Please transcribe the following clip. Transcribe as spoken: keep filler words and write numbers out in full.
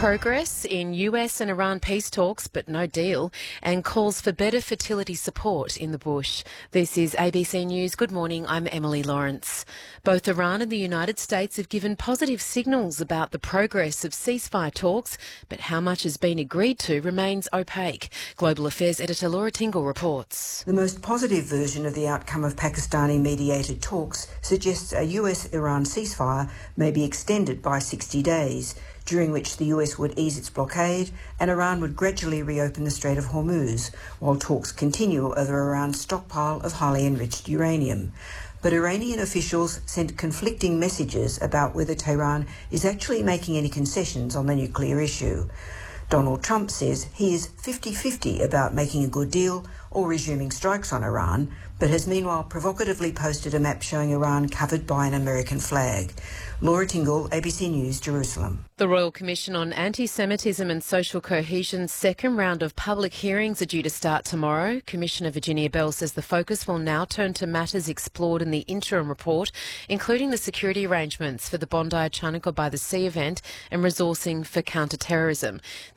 Progress in U S and Iran peace talks, but no deal, and calls for better fertility support in the bush. This is A B C News. Good morning, I'm Emily Lawrence. Both Iran and the United States have given positive signals about the progress of ceasefire talks, but how much has been agreed to remains opaque. Global Affairs editor Laura Tingle reports. The most positive version of the outcome of Pakistani-mediated talks suggests a U S-Iran ceasefire may be extended by sixty days, during which the U S would ease its blockade and Iran would gradually reopen the Strait of Hormuz, while talks continue over Iran's stockpile of highly enriched uranium. But Iranian officials sent conflicting messages about whether Tehran is actually making any concessions on the nuclear issue. Donald Trump says he is fifty-fifty about making a good deal or resuming strikes on Iran, but has meanwhile provocatively posted a map showing Iran covered by an American flag. Laura Tingle, A B C News, Jerusalem. The Royal Commission on Anti-Semitism and Social Cohesion's second round of public hearings are due to start tomorrow. Commissioner Virginia Bell says the focus will now turn to matters explored in the interim report, including the security arrangements for the Bondi Chanukah by the Sea event and resourcing for counter-terrorism.